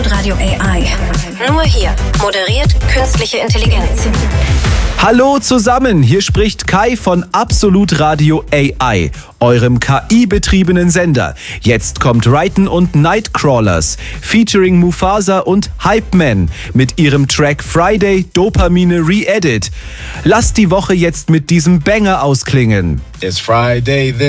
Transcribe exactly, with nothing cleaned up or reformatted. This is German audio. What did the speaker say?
Absolut Radio A I. Nur hier moderiert künstliche Intelligenz. Hallo zusammen, hier spricht Kai von Absolut Radio A I, eurem K I-betriebenen Sender. Jetzt kommt Raiden und Nightcrawlers, featuring Mufasa und Hype Man mit ihrem Track Friday Dopamine Re-Edit. Lasst die Woche jetzt mit diesem Banger ausklingen. It's Friday then.